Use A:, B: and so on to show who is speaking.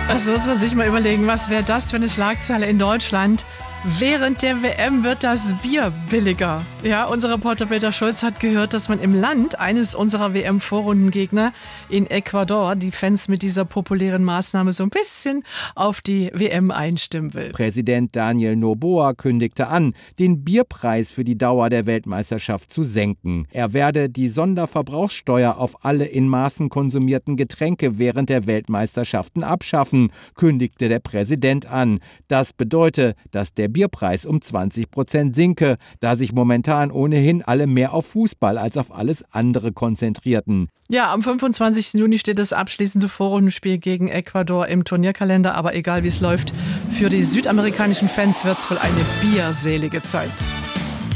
A: Das muss man sich mal überlegen, was wäre das für eine Schlagzeile in Deutschland? Während der WM wird das Bier billiger. Ja, unser Reporter Peter Schulz hat gehört, dass man im Land eines unserer WM-Vorrundengegner in Ecuador die Fans mit dieser populären Maßnahme so ein bisschen auf die WM einstimmen will.
B: Präsident Daniel Noboa kündigte an, den Bierpreis für die Dauer der Weltmeisterschaft zu senken. Er werde die Sonderverbrauchssteuer auf alle in Maßen konsumierten Getränke während der Weltmeisterschaften abschaffen, kündigte der Präsident an. Das bedeute, dass der Bierpreis um 20% sinke, da sich momentan ohnehin alle mehr auf Fußball als auf alles andere konzentrierten.
A: Ja, am 25. Juni steht das abschließende Vorrundenspiel gegen Ecuador im Turnierkalender. Aber egal wie es läuft, für die südamerikanischen Fans wird es wohl eine bierselige Zeit.